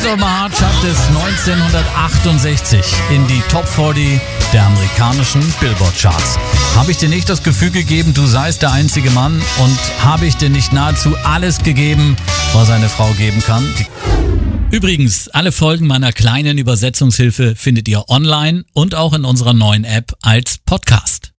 Breeze of My Heart schafft es 1968 in die Top 40 der amerikanischen Billboard-Charts. Habe ich dir nicht das Gefühl gegeben, du seist der einzige Mann, und habe ich dir nicht nahezu alles gegeben, was eine Frau geben kann? Übrigens, alle Folgen meiner kleinen Übersetzungshilfe findet ihr online und auch in unserer neuen App als Podcast.